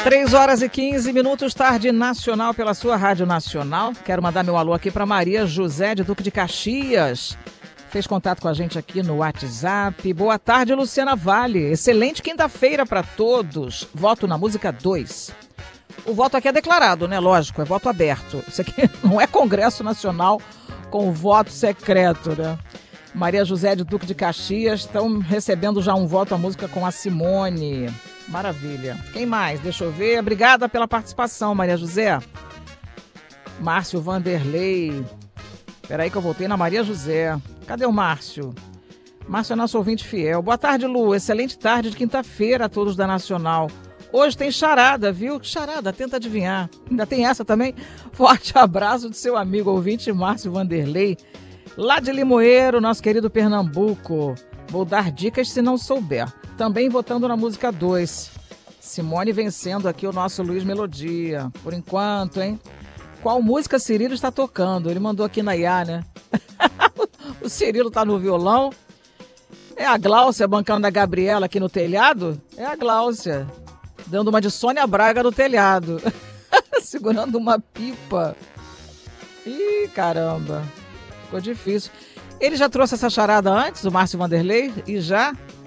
3h15, tarde nacional pela sua Rádio Nacional. Quero mandar meu alô aqui para Maria José de Duque de Caxias. Fez contato com a gente aqui no WhatsApp. Boa tarde, Luciana Vale. Excelente quinta-feira para todos. Voto na música 2. O voto aqui é declarado, né? Lógico, é voto aberto. Isso aqui não é Congresso Nacional com voto secreto, né? Maria José de Duque de Caxias estão recebendo já um voto à música com a Simone. Maravilha. Quem mais? Deixa eu ver. Obrigada pela participação, Maria José. Márcio Vanderlei. Peraí que eu voltei na Maria José. Cadê o Márcio? Márcio é nosso ouvinte fiel. Boa tarde, Lu. Excelente tarde de quinta-feira a todos da Nacional. Hoje tem charada, viu? Charada, tenta adivinhar. Ainda tem essa também? Forte abraço do seu amigo ouvinte Márcio Vanderlei. Lá de Limoeiro, nosso querido Pernambuco. Vou dar dicas se não souber. Também votando na música 2. Simone vencendo aqui o nosso Luiz Melodia. Por enquanto, hein? Qual música Cirilo está tocando? Ele mandou aqui na IA, né? O Cirilo tá no violão. É a Gláucia bancando a Gabriela aqui no telhado? É a Gláucia. Dando uma de Sônia Braga no telhado. Segurando uma pipa. Ih, caramba. Ficou difícil. Ele já trouxe essa charada antes, o Márcio Vanderlei? E já?